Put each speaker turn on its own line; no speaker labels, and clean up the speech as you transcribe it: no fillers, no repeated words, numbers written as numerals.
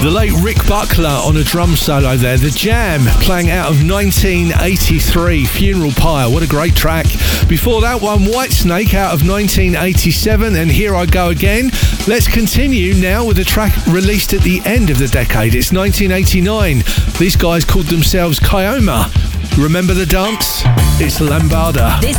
The late Rick Buckler on a drum solo there. The Jam playing out of 1983, Funeral Pyre. What a great track. Before that one, Whitesnake out of 1987, and Here I Go Again. Let's continue now with a track released at the end of the decade. It's 1989. These guys called themselves Kioma. Remember the dance? It's Lambada.